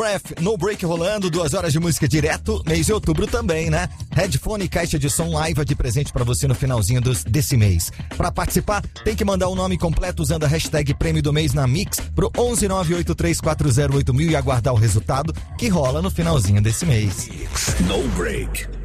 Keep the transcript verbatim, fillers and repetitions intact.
No Break rolando, duas horas de música direto, mês de outubro também, né? Headphone e caixa de som live de presente pra você no finalzinho dos, desse mês. Pra participar, tem que mandar o nome completo usando a hashtag Prêmio do Mês na Mix pro onze nove oito três quatro zero oito mil e aguardar o resultado que rola no finalzinho desse mês. No Break.